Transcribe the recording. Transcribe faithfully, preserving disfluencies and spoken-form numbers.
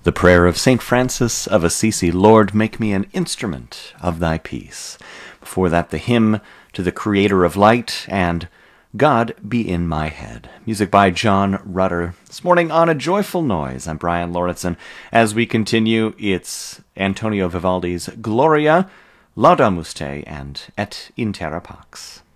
The prayer of Saint Francis of Assisi, Lord, make me an instrument of thy peace. Before that, the hymn to the Creator of light and God be in my head. Music by John Rutter. This morning on A Joyful Noise, I'm Brian Lauritsen. As we continue, it's Antonio Vivaldi's Gloria, Laudamus Te, and Et in Terra Pax.